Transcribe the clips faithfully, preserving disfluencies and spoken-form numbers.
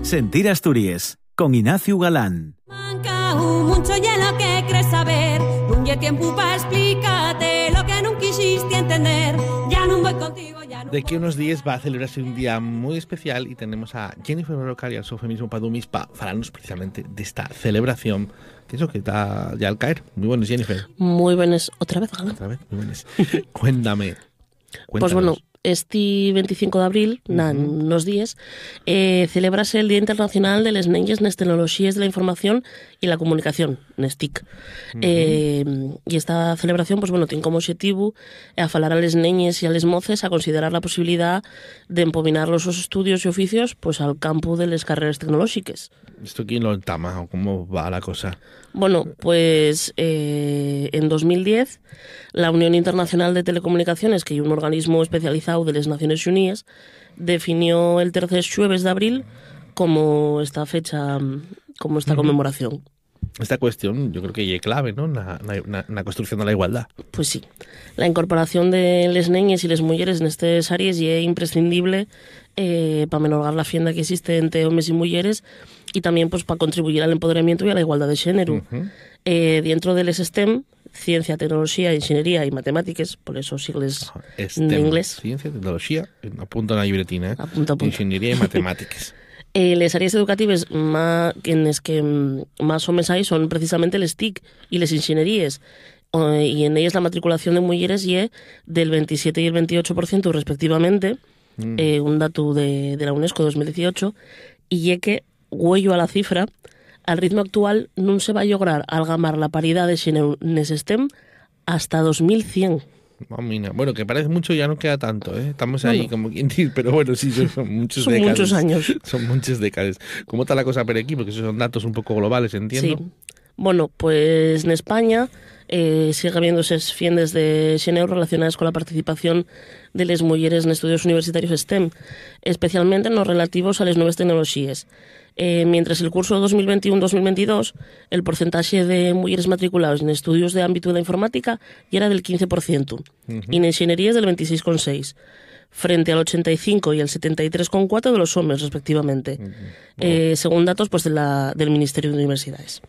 Sentir Asturias, con Ignacio Galán. Manca un mucho hielo que crees saber, un día tiempo para explicarte lo que nunca quisiste entender. Ya no voy contigo, ya no. De aquí a unos días va a celebrarse un día muy especial y tenemos a Jennifer Berrocal y al Sofemismo Padumis para hablarnos precisamente de esta celebración, que eso que está ya al caer. Muy buenos, Jennifer. Muy buenas, otra vez, Galán. Otra vez, muy buenos. Cuéntame. Pues bueno, este veinticinco de abril, uh-huh. na, unos días, eh, celebrase el Día Internacional de les Neñes nes Tecnologías de la Información y la Comunicación, nes T I C. Uh-huh. Eh, y esta celebración, pues bueno, tiene como objetivo a falar a les neñes y a les moces a considerar la posibilidad de empominar los sus estudios y oficios pues al campo de las carreras tecnológicas. ¿Esto quién lo entama o cómo va la cosa? Bueno, pues eh, en dos mil diez la Unión Internacional de Telecomunicaciones, que es un organismo especializado de las Naciones Unidas, definió el tercer jueves de abril como esta fecha, como esta conmemoración. Esta cuestión yo creo que es clave, ¿no? Na, na, na construcción de la igualdad. Pues sí. La incorporación de les neñes y les mujeres en estas áreas es imprescindible eh, para menorar la fienda que existe entre hombres y mujeres y también pues para contribuir al empoderamiento y a la igualdad de género. Uh-huh. Eh, dentro del STEM, ciencia, tecnología, ingeniería y matemáticas, por eso siglas STEM, en inglés. Ciencia, tecnología, apunta en la libretina, ¿eh? Apunta, apunta. Ingeniería y matemáticas. Eh, les áreas educatives más, en las que más hombres hay son precisamente les T I C y les ingenierías, eh, y en ellas la matriculación de mujeres y del veintisiete y el veintiocho por ciento respectivamente, mm. eh, un dato de, de la UNESCO dos mil dieciocho, y es que, huello a la cifra, al ritmo actual no se va a lograr algamar la paridad de género en STEM hasta dos mil cien. Mamina. Bueno, que parece mucho, ya no queda tanto, ¿eh? Estamos ahí bueno, como quien dice, pero bueno, sí, son muchos son décadas. muchos años. Son muchas décadas. ¿Cómo está la cosa por aquí? Porque esos son datos un poco globales, entiendo. Sí. Bueno, pues en España eh, sigue habiendo esas fiendas de género relacionadas con la participación de las mujeres en estudios universitarios STEM, especialmente en los relativos a las nuevas tecnologías. Eh, mientras el curso dos mil veintiuno dos mil veintidós, el porcentaje de mujeres matriculadas en estudios de ámbito de la informática ya era del quince por ciento, uh-huh. y en ingeniería es del veintiséis coma seis por ciento, frente al ochenta y cinco y al setenta y tres coma cuatro por ciento de los hombres, respectivamente, uh-huh. oh. eh, según datos pues, de la, del Ministerio de Universidades.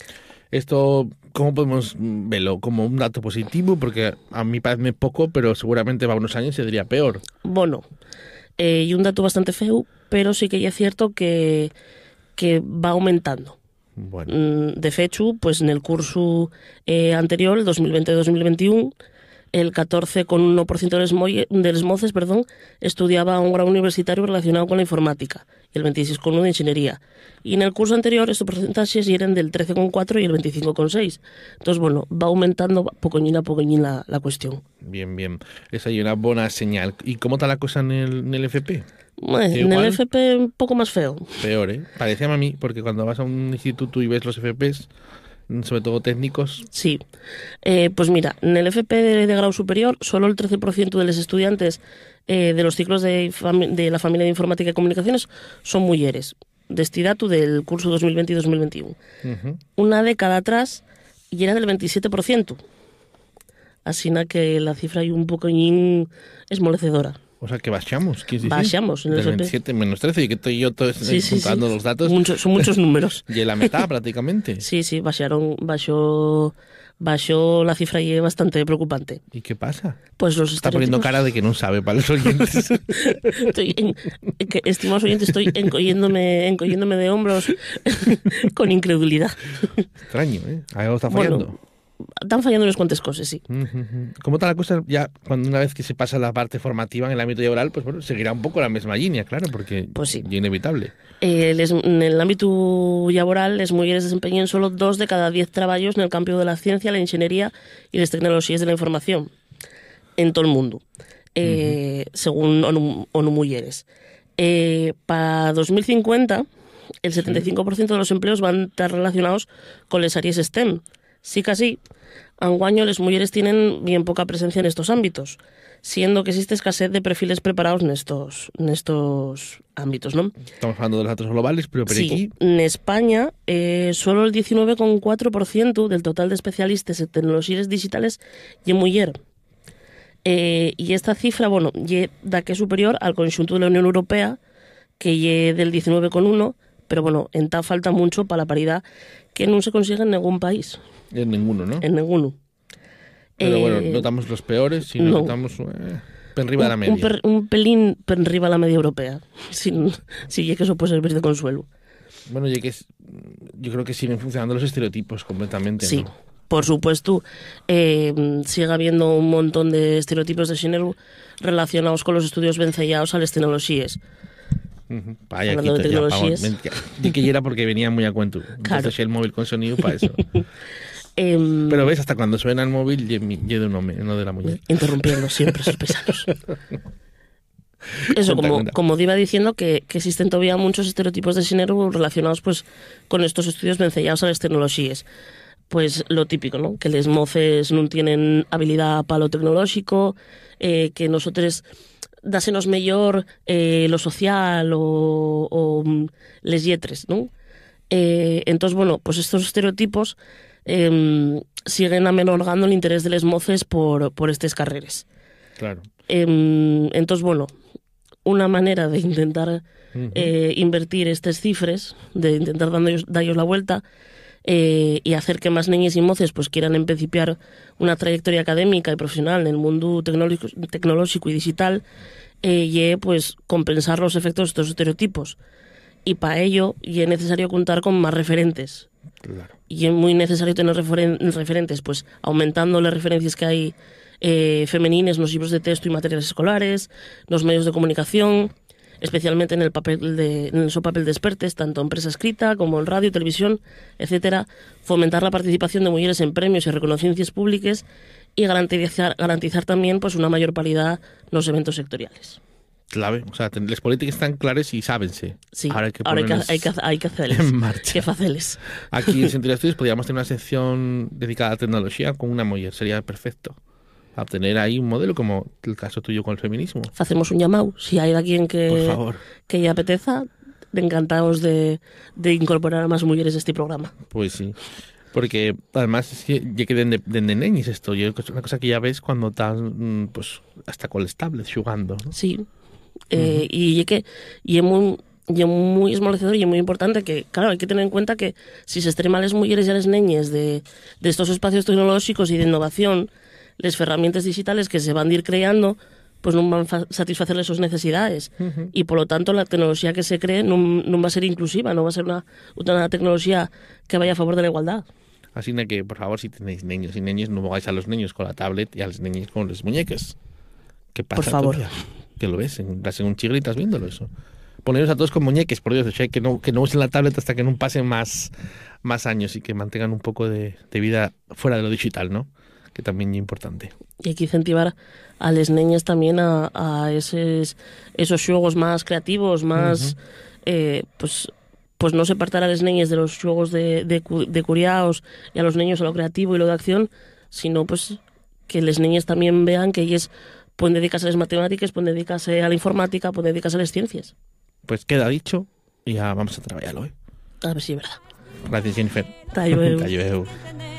Esto, ¿cómo podemos verlo? ¿Como un dato positivo? Porque a mí parece poco, pero seguramente va unos años se diría peor. Bueno, eh, y un dato bastante feo, pero sí que ya es cierto que que va aumentando. Bueno. De hecho, pues en el curso eh, anterior, el dos mil veinte dos mil veintiuno, el catorce coma uno por ciento de los, moye, de los moces perdón, estudiaba un grado universitario relacionado con la informática, y el veintiséis coma uno por ciento de ingeniería. Y en el curso anterior estos porcentajes eran del trece coma cuatro por ciento y el veinticinco coma seis por ciento. Entonces, bueno, va aumentando pocoñín a pocoñín la, la cuestión. Bien, bien. Esa es una buena señal. ¿Y cómo está la cosa en el, en el F P? Bueno, en el F P un poco más feo. Peor, ¿eh? Parecía a mí, porque cuando vas a un instituto y ves los F Ps, sobre todo técnicos... Sí. Eh, pues mira, en el F P de, de grado superior, solo el trece por ciento de los estudiantes eh, de los ciclos de, fami- de la familia de Informática y Comunicaciones son mujeres, de este dato del curso dos mil veinte dos mil veintiuno. Uh-huh. Una década atrás y era del veintisiete por ciento. Así que la cifra hay un poquín esmolecedora. O sea, que bajamos. ¿Qué es bajamos en el veintisiete menos trece, y que estoy yo todo sí, sí, contando sí. los datos. Mucho, son muchos números. Y en la mitad, prácticamente. Sí, sí, bajaron, bajó, bajó la cifra y es bastante preocupante. ¿Y qué pasa? Pues los Está poniendo cara de que no sabe para los oyentes. Estoy, en, que, estimados oyentes, estoy encogiéndome, encogiéndome de hombros con incredulidad. Extraño, ¿eh? Algo está fallando. Bueno, están fallando unas cuantas cosas, sí. ¿Cómo está la cosa ya cuando una vez que se pasa la parte formativa en el ámbito laboral? Pues bueno, seguirá un poco la misma línea, claro, porque pues sí. es inevitable. Eh, les, en el ámbito laboral, las mujeres desempeñan solo dos de cada diez trabajos en el campo de la ciencia, la ingeniería y las tecnologías de la información en todo el mundo, eh, uh-huh. según ONU, ONU Mujeres. Eh, para dos mil cincuenta, el setenta y cinco por ciento de los empleos van a estar relacionados con las áreas STEM. Sí que así, anguaño las mujeres tienen bien poca presencia en estos ámbitos, siendo que existe escasez de perfiles preparados en estos, en estos ámbitos, ¿no? Estamos hablando de los datos globales, pero por sí, aquí... en España eh, solo el diecinueve coma cuatro por ciento del total de especialistas en tecnologías digitales es mujer. Eh, y esta cifra, bueno, ye da que es superior al conjunto de la Unión Europea, que es del diecinueve coma uno por ciento, pero bueno, en ta falta mucho para la paridad que no se consigue en ningún país. En ninguno, ¿no? En ninguno. Pero eh, bueno, no estamos los peores, sino no. que estamos eh, per arriba de la media. Un, per, un pelín per arriba de la media europea, sin, si es que eso puede servir de consuelo. Bueno, y que es, yo creo que siguen funcionando los estereotipos completamente, Sí, ¿no? por supuesto, eh, sigue habiendo un montón de estereotipos de género relacionados con los estudios vencellados a las tecnologías. Uh-huh. Vaya, Hablando aquí de ya, tecnologías. vamos, di que ya era porque venía muy a cuento. Entonces Claro. el móvil con sonido para eso. Eh, Pero ves, hasta cuando suena el móvil, ye de un hombre, no de la mujer. interrumpiendo siempre esos pesados. Eso, Cuenta, como, cuenta. como iba diciendo, que, que existen todavía muchos estereotipos de género relacionados pues con estos estudios vencellados a las tecnologías. Pues lo típico, ¿no? Que les moces no tienen habilidad para lo tecnológico, eh, que nosotros dásenos mejor eh, lo social o, o mm, les lletres, ¿no? Eh, entonces, bueno, pues estos estereotipos eh, siguen amenorgando el interés de les moces por, por estas carreras. Claro. Eh, entonces, bueno, una manera de intentar Uh-huh. eh, invertir estas cifras, de intentar darles, darles la vuelta eh, y hacer que más niñas y moces pues quieran empecipiar una trayectoria académica y profesional en el mundo tecnológico, tecnológico y digital, eh, y pues compensar los efectos de estos estereotipos. Y para ello y es necesario contar con más referentes. Claro. Y es muy necesario tener referen referentes, pues aumentando las referencias que hay eh, femeninas en los libros de texto y materiales escolares, los medios de comunicación, especialmente en el papel de, en su papel de expertes, tanto en prensa escrita como en radio, televisión, etcétera, fomentar la participación de mujeres en premios y reconocimientos públicos y garantizar, garantizar también pues una mayor paridad en los eventos sectoriales. Clave, o sea, las políticas están claras y sábense. Sí, ahora hay que ahora hay que, ponerlas hay que, hay que hacerles. en marcha. Que hacerles. Aquí en Sentido de Estudios podríamos tener una sección dedicada a tecnología con una mujer, sería perfecto. A obtener ahí un modelo como el caso tuyo con el feminismo. Hacemos un llamado. Si hay alguien Por que, favor. que ya apeteza, encantados de, de incorporar a más mujeres a este programa. Pues sí. Porque además es que ya que de, de, de nenis esto, yo es una cosa que ya ves cuando estás pues hasta con el tablet jugando, ¿no? Sí. Eh, uh-huh. Y es que y es muy, y es muy esmolecedor y es muy importante que, claro, hay que tener en cuenta que si se extreman las mujeres y a las niñas de, de estos espacios tecnológicos y de innovación, las herramientas digitales que se van a ir creando pues no van a satisfacer sus necesidades. Uh-huh. Y por lo tanto la tecnología que se cree no, no va a ser inclusiva, no va a ser una, una tecnología que vaya a favor de la igualdad. Así que, por favor, si tenéis niños y niñas, no pongáis a los niños con la tablet y a las niñas con las muñecas. ¿Qué pasa? Por favor. Todavía? Que lo ves, en, en un chigre y estás viéndolo eso. Poneros a todos con muñeques, por Dios, o sea, que no, que no usen la tablet hasta que no pasen más, más años y que mantengan un poco de, de vida fuera de lo digital, ¿no? Que también es importante. Y hay que incentivar a las niñas también a, a esos, esos juegos más creativos, más... Uh-huh. eh, pues pues no separar a las niñas de los juegos de, de, de curiaos y a los niños a lo creativo y lo de acción, sino pues que las niñas también vean que ellas pueden dedicarse a las matemáticas, pueden dedicarse a la informática, pueden dedicarse a las ciencias. Pues queda dicho y ya vamos a trabajarlo, ¿eh? A ver si es verdad. Gracias, Jennifer. Hasta luego. Hasta luego.